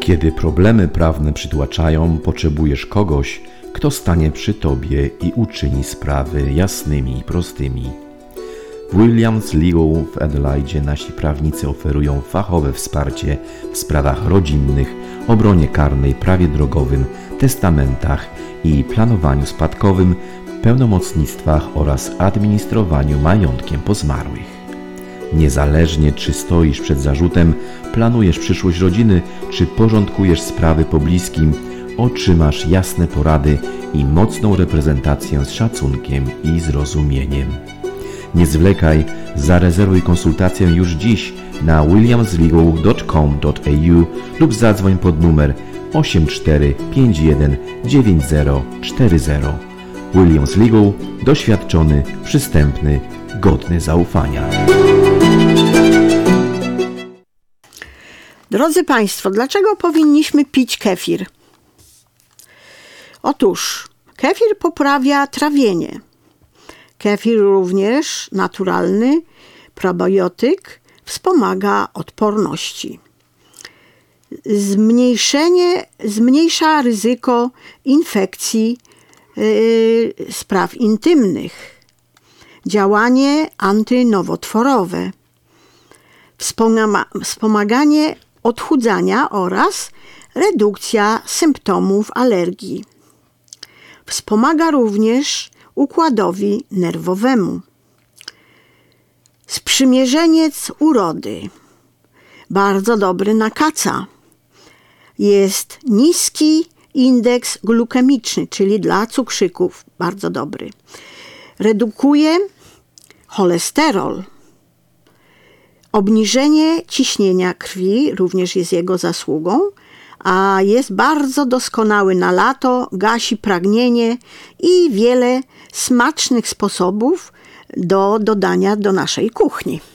Kiedy problemy prawne przytłaczają, potrzebujesz kogoś, kto stanie przy tobie i uczyni sprawy jasnymi i prostymi. W Williams Legal w Adelaide nasi prawnicy oferują fachowe wsparcie w sprawach rodzinnych, obronie karnej, prawie drogowym, testamentach i planowaniu spadkowym, pełnomocnictwach oraz administrowaniu majątkiem po zmarłych. Niezależnie czy stoisz przed zarzutem, planujesz przyszłość rodziny, czy porządkujesz sprawy po bliskim, otrzymasz jasne porady i mocną reprezentację z szacunkiem i zrozumieniem. Nie zwlekaj, zarezerwuj konsultację już dziś na williamslegal.com.au lub zadzwoń pod numer 8451 9040. Williams Legal, doświadczony, przystępny, godny zaufania. Drodzy Państwo, dlaczego powinniśmy pić kefir? Otóż kefir poprawia trawienie. Kefir również naturalny probiotyk wspomaga odporności. Zmniejsza ryzyko infekcji spraw intymnych. Działanie antynowotworowe. Wspomaganie odchudzania oraz redukcja symptomów alergii. Wspomaga również układowi nerwowemu. Sprzymierzeniec urody. Bardzo dobry na kaca. Jest niski indeks glukemiczny, czyli dla cukrzyków. Bardzo dobry. Redukuje cholesterol. Obniżenie ciśnienia krwi również jest jego zasługą, a jest bardzo doskonały na lato, gasi pragnienie i wiele smacznych sposobów do dodania do naszej kuchni.